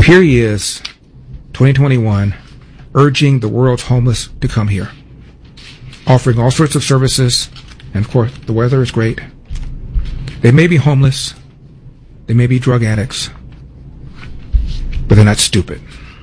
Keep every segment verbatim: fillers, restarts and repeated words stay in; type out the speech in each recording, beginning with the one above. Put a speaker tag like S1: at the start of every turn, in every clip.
S1: here he is, twenty twenty-one, urging the world's homeless to come here, offering all sorts of services, and of course, the weather is great. They may be homeless, they may be drug addicts, but they're not stupid.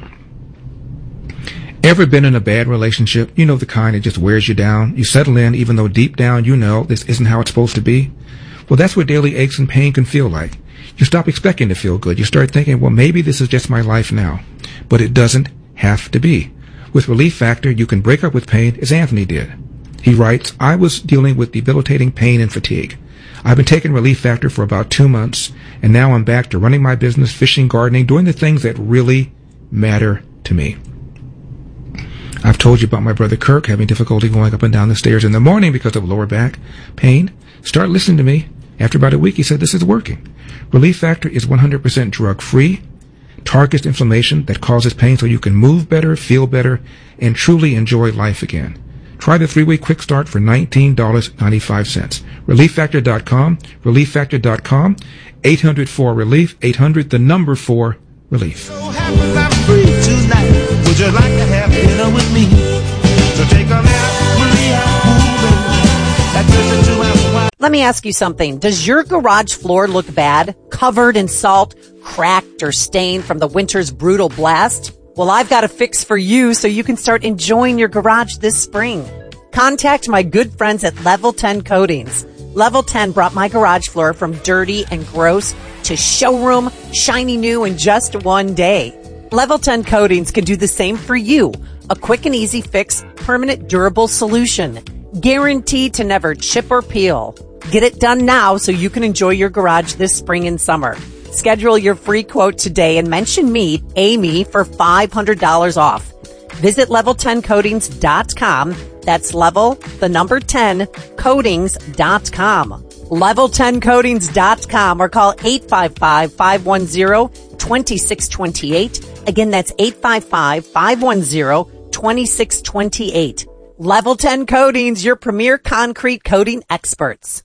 S1: Ever been in a bad relationship? You know, the kind that just wears you down. You settle in even though deep down you know this isn't how it's supposed to be. Well, that's what daily aches and pain can feel like. You stop expecting to feel good. You start thinking, well, maybe this is just my life now. But it doesn't have to be. With Relief Factor, you can break up with pain as Anthony did. He writes, I was dealing with debilitating pain and fatigue. I've been taking Relief Factor for about two months, and now I'm back to running my business, fishing, gardening, doing the things that really matter to me. I've told you about my brother Kirk having difficulty going up and down the stairs in the morning because of lower back pain. Start listening to me. After about a week, he said, this is working. Relief Factor is one hundred percent drug-free, targets inflammation that causes pain so you can move better, feel better, and truly enjoy life again. Try the three-week quick start for nineteen ninety-five. relief factor dot com, relief factor dot com, eight hundred four relief, eight hundred, the number four, relief.
S2: So happens I'm free tonight. Would you like to have dinner with me? So take a nap, Maria, moving. That's listen to my wife.
S3: Let me ask you something. Does your garage floor look bad? Covered in salt, cracked, or stained from the winter's brutal blast? Well, I've got a fix for you so you can start enjoying your garage this spring. Contact my good friends at Level ten Coatings. Level ten brought my garage floor from dirty and gross to showroom, shiny new in just one day. Level ten Coatings can do the same for you. A quick and easy fix, permanent durable solution. Guaranteed to never chip or peel. Get it done now so you can enjoy your garage this spring and summer. Schedule your free quote today and mention me, Amy, for five hundred dollars off. Visit level ten coatings dot com. That's level, the number ten, coatings dot com. level ten coatings dot com or call eight five five, five one zero, two six two eight. Again, that's eight five five, five one zero, two six two eight. Level ten Coatings, your premier concrete coating experts.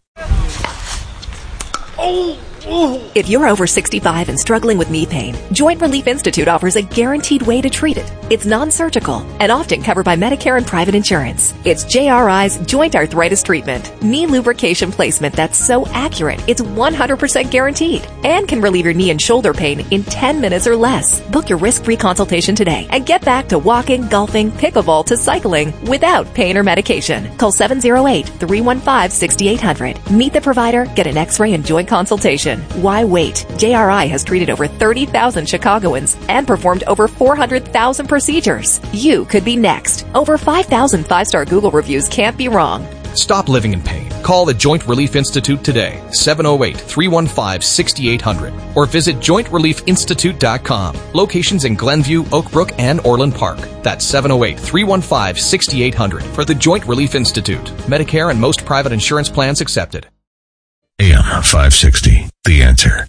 S4: Oh, oh. If you're over sixty-five and struggling with knee pain, Joint Relief Institute offers a guaranteed way to treat it. It's non-surgical and often covered by Medicare and private insurance. It's J R I's Joint Arthritis Treatment, knee lubrication placement that's so accurate it's one hundred percent guaranteed and can relieve your knee and shoulder pain in ten minutes or less. Book your risk-free consultation today and get back to walking, golfing, pickleball to cycling without pain or medication. Call seven oh eight, three one five, six eight zero zero. Meet the provider, get an x-ray and joint consultation. Why wait? J R I has treated over thirty thousand Chicagoans and performed over four hundred thousand procedures. You could be next. Over five thousand five-star Google reviews can't be wrong.
S5: Stop living in pain. Call the Joint Relief Institute today, seven oh eight, three one five, six eight zero zero, or visit joint relief institute dot com. Locations in Glenview, Oakbrook, and Orland Park. That's seven oh eight, three one five, six eight zero zero for the Joint Relief Institute. Medicare and most private insurance plans accepted.
S6: A M five sixty, The Answer.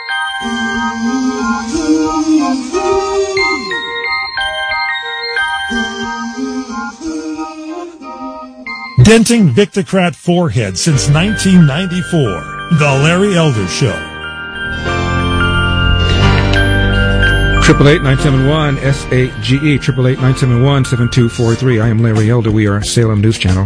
S7: Denting Victocrat forehead since nineteen ninety-four. The Larry Elder Show.
S1: Triple eight nine seven one S A G E. Triple eight nine seven one seven two four three. I am Larry Elder. We are Salem News Channel.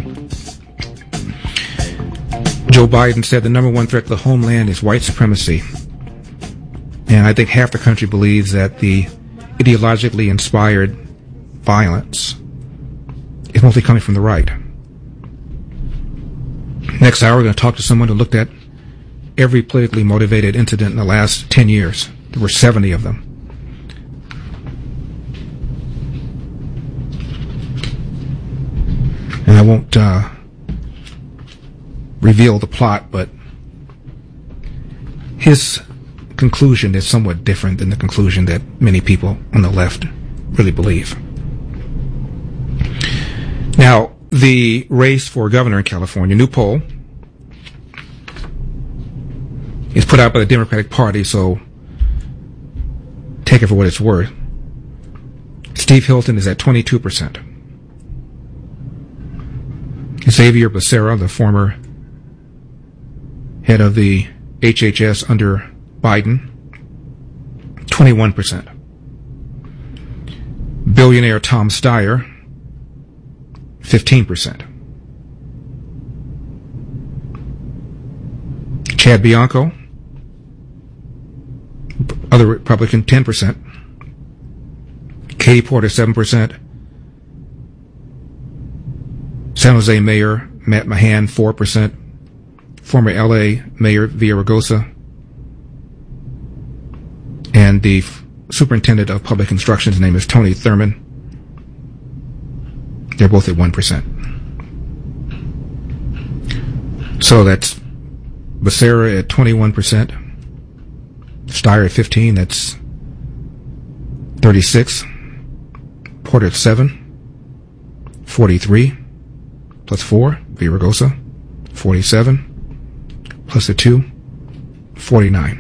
S1: Joe Biden said the number one threat to the homeland is white supremacy. And I think half the country believes that the ideologically inspired violence is mostly coming from the right. Next hour, we're going to talk to someone who looked at every politically motivated incident in the last ten years. There were seventy of them. And I won't uh, reveal the plot, but his conclusion is somewhat different than the conclusion that many people on the left really believe. Now, the race for governor in California, new poll, is put out by the Democratic Party, so take it for what it's worth. Steve Hilton is at twenty-two percent. Xavier Becerra, the former head of the H H S under Biden, twenty-one percent. Billionaire Tom Steyer, fifteen percent. Chad Bianco, other Republican, ten percent. Katie Porter, seven percent. San Jose Mayor Matt Mahan, four percent. Former L A Mayor Villaraigosa. And the f- Superintendent of Public Instruction, his name is Tony Thurman. They're both at one percent. So that's Becerra at twenty-one percent. Steyer at fifteen, that's thirty-six. Porter at seven, forty-three. Plus four, Villaraigosa, forty-seven. Plus the two, forty-nine.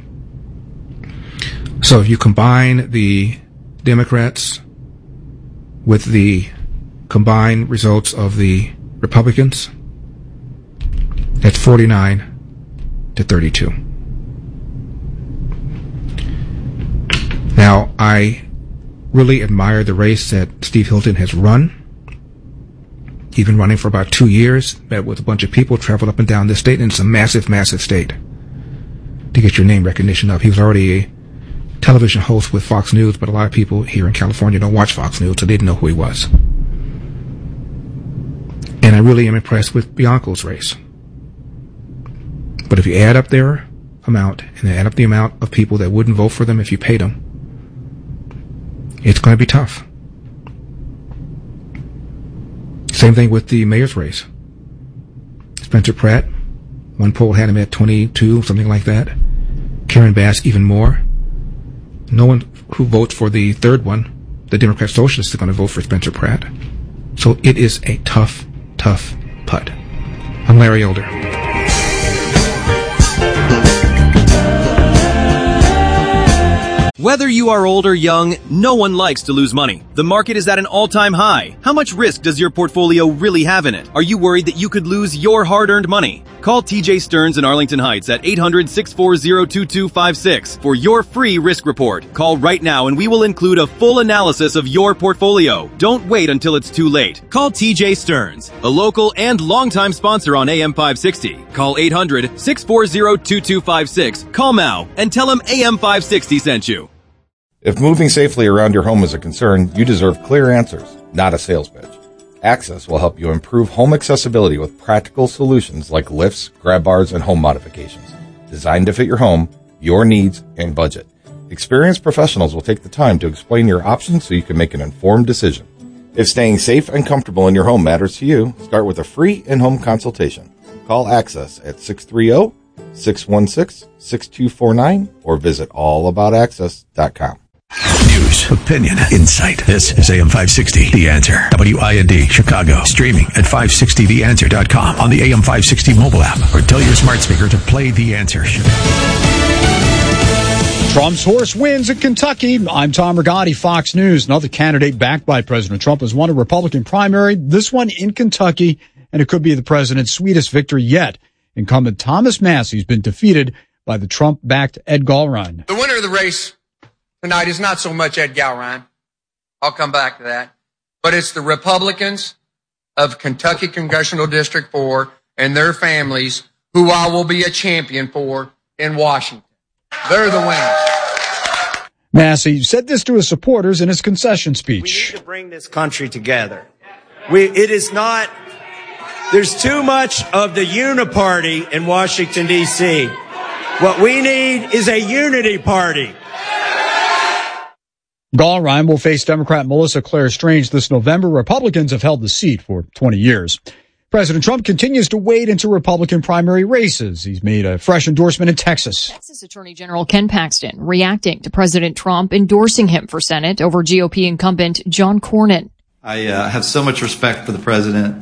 S1: So if you combine the Democrats with the combined results of the Republicans, that's forty-nine to thirty-two. Now, I really admire the race that Steve Hilton has run. He's been running for about two years, met with a bunch of people, traveled up and down this state, and it's a massive, massive state to get your name recognition up. He was already a television host with Fox News, but a lot of people here in California don't watch Fox News, so they didn't know who he was. And I really am impressed with Bianco's race. But if you add up their amount and add up the amount of people that wouldn't vote for them if you paid them, it's going to be tough. Same thing with the mayor's race. Spencer Pratt, one poll had him at twenty-two, something like that. Karen Bass, even more. No one who votes for the third one, the Democrat Socialists, are going to vote for Spencer Pratt. So it is a tough, tough putt. I'm Larry Elder.
S8: Whether you are old or young, no one likes to lose money. The market is at an all-time high. How much risk does your portfolio really have in it? Are you worried that you could lose your hard-earned money? Call T J Stearns in Arlington Heights at eight hundred, six four zero, two two five six for your free risk report. Call right now and we will include a full analysis of your portfolio. Don't wait until it's too late. Call T J Stearns, a local and longtime sponsor on A M five sixty. Call eight hundred, six four zero, two two five six. Call now and tell him A M five sixty sent you.
S9: If moving safely around your home is a concern, you deserve clear answers, not a sales pitch. Access will help you improve home accessibility with practical solutions like lifts, grab bars, and home modifications, designed to fit your home, your needs, and budget. Experienced professionals will take the time to explain your options so you can make an informed decision. If staying safe and comfortable in your home matters to you, start with a free in-home consultation. Call Access at six three zero, six one six, six two four nine or visit all about access dot com.
S6: News, opinion, insight. This is A M five sixty, The Answer. W I N D, Chicago. Streaming at five sixty the answer dot com on the A M five sixty mobile app or tell your smart speaker to play The Answer.
S10: Trump's horse wins in Kentucky. I'm Tom Rigotti, Fox News. Another candidate backed by President Trump has won a Republican primary, this one in Kentucky, and it could be the president's sweetest victory yet. Incumbent Thomas Massey's been defeated by the Trump-backed Ed Gallrein.
S11: The winner of the race tonight is not so much Ed Gallrein. I'll come back to that. But it's the Republicans of Kentucky Congressional District four and their families who I will be a champion for in Washington. They're the winners.
S10: Massey said this to his supporters in his concession speech.
S12: We need to bring this country together. We, it is not, there's too much of the uniparty in Washington, D C. What we need is a unity party.
S10: Gallrein will face Democrat Melissa Claire Strange this November. Republicans have held the seat for twenty years. President Trump continues to wade into Republican primary races. He's made a fresh endorsement in Texas.
S13: Texas Attorney General Ken Paxton reacting to President Trump endorsing him for Senate over G O P incumbent John Cornyn.
S14: I uh, have so much respect for the president